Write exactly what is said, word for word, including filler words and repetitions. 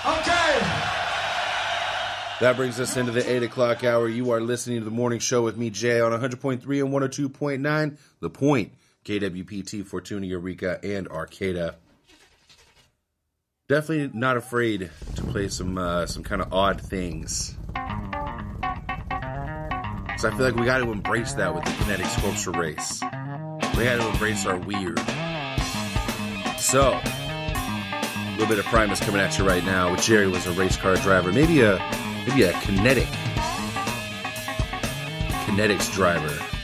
Okay. That brings us into the eight o'clock hour. You are listening to The Morning Show with me, Jay, on one hundred point three and one oh two point nine. The Point, K W P T, Fortuna, Eureka, and Arcata. Definitely not afraid to play some uh, some kind of odd things. So I feel like we got to embrace that with the Kinetic Sculpture race. We got to embrace our weird. So, a little bit of Primus coming at you right now. With Jerry was a race car driver, maybe a maybe a kinetic kinetics driver.